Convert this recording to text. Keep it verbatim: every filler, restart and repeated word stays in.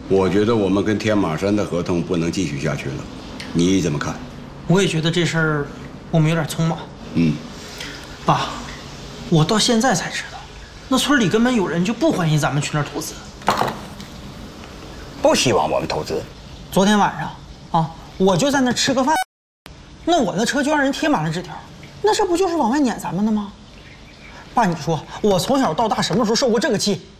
我觉得我们跟天马山的合同不能继续下去了，你怎么看？ 我也觉得这事儿我们有点匆忙。 嗯， 爸，我到现在才知道，那村里根本有人就不欢迎咱们去那儿投资， 不希望我们投资。 昨天晚上啊，我就在那吃个饭，那我的车就让人贴满了纸条，那这不就是往外撵咱们的吗？爸，你说我从小到大什么时候受过这个气？